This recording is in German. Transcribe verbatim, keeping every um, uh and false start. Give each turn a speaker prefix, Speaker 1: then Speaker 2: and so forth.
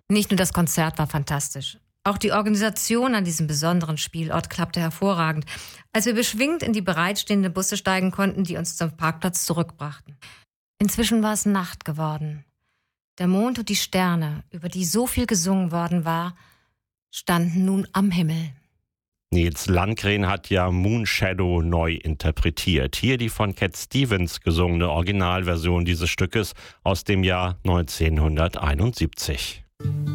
Speaker 1: Nicht nur das Konzert war fantastisch. Auch die Organisation an diesem besonderen Spielort klappte hervorragend, als wir beschwingt in die bereitstehenden Busse steigen konnten, die uns zum Parkplatz zurückbrachten. Inzwischen war es Nacht geworden. Der Mond und die Sterne, über die so viel gesungen worden war, standen nun am Himmel.
Speaker 2: Nils Landgren hat ja Moon Shadow neu interpretiert. Hier die von Cat Stevens gesungene Originalversion dieses Stückes aus dem Jahr neunzehnhunderteinundsiebzig.